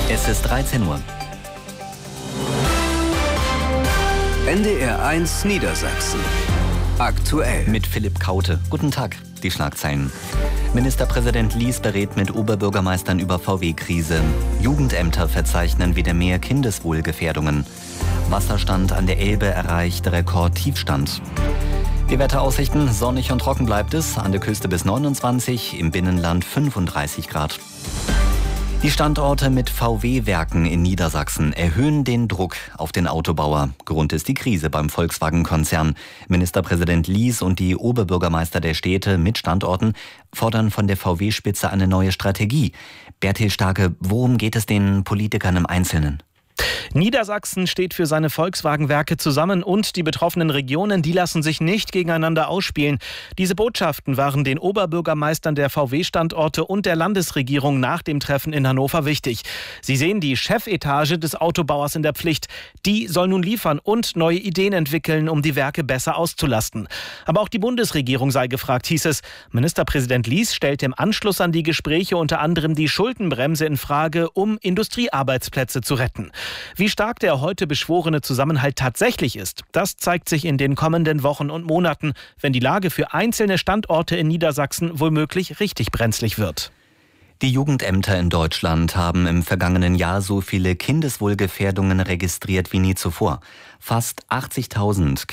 Es ist 13 Uhr. NDR 1 Niedersachsen. Aktuell. Mit Philipp Kaute. Guten Tag. Die Schlagzeilen. Ministerpräsident Lies berät mit Oberbürgermeistern über VW-Krise. Jugendämter verzeichnen wieder mehr Kindeswohlgefährdungen. Wasserstand an der Elbe erreicht Rekordtiefstand. Die Wetteraussichten: sonnig und trocken bleibt es, an der Küste bis 29, im Binnenland 35 Grad. Die Standorte mit VW-Werken in Niedersachsen erhöhen den Druck auf den Autobauer. Grund ist die Krise beim Volkswagen-Konzern. Ministerpräsident Lies und die Oberbürgermeister der Städte mit Standorten fordern von der VW-Spitze eine neue Strategie. Bertil Starke, worum geht es den Politikern im Einzelnen? Niedersachsen steht für seine Volkswagen-Werke zusammen und die betroffenen Regionen, die lassen sich nicht gegeneinander ausspielen. Diese Botschaften waren den Oberbürgermeistern der VW-Standorte und der Landesregierung nach dem Treffen in Hannover wichtig. Sie sehen die Chefetage des Autobauers in der Pflicht. Die soll nun liefern und neue Ideen entwickeln, um die Werke besser auszulasten. Aber auch die Bundesregierung sei gefragt, hieß es. Ministerpräsident Lies stellt im Anschluss an die Gespräche unter anderem die Schuldenbremse in Frage, um Industriearbeitsplätze zu retten. Wie stark der heute beschworene Zusammenhalt tatsächlich ist, das zeigt sich in den kommenden Wochen und Monaten, wenn die Lage für einzelne Standorte in Niedersachsen womöglich richtig brenzlig wird. Die Jugendämter in Deutschland haben im vergangenen Jahr so viele Kindeswohlgefährdungen registriert wie nie zuvor. Fast 80.000